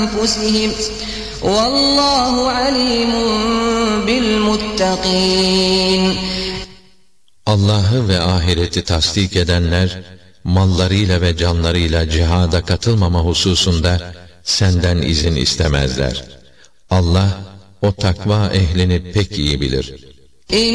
أنفسهم والله عليم بالمتقين. Allah'ı ve ahireti tasdik edenler, mallarıyla ve canlarıyla cihada katılmama hususunda senden izin istemezler. Allah, o takva ehlini pek iyi bilir.